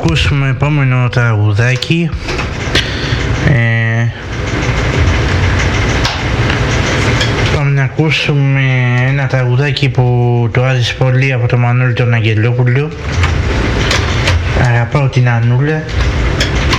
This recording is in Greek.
ακούσουμε επόμενο τραγουδάκι. Πάμε να ακούσουμε ένα τραγουδάκι που του άρεσε πολύ από τον Μανώλη τον Αγγελόπουλο. Αγαπάω την Ανούλα.